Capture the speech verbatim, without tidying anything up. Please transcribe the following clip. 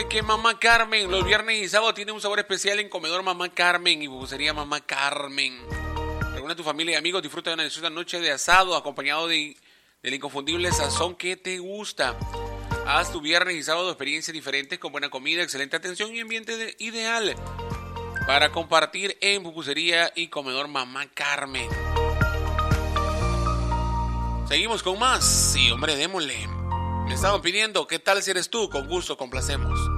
Que Mamá Carmen, los viernes y sábados tiene un sabor especial en Comedor Mamá Carmen y pupusería Mamá Carmen. Reúne a tu familia y amigos, disfruta de una deliciosa noche de asado acompañado de, del inconfundible sazón que te gusta. Haz tu viernes y sábado experiencias diferentes con buena comida, excelente atención y ambiente de, ideal para compartir en pupusería y Comedor Mamá Carmen. Seguimos con más. Sí, hombre, démosle. Me estaban pidiendo, ¿qué tal si eres tú? Con gusto, complacemos.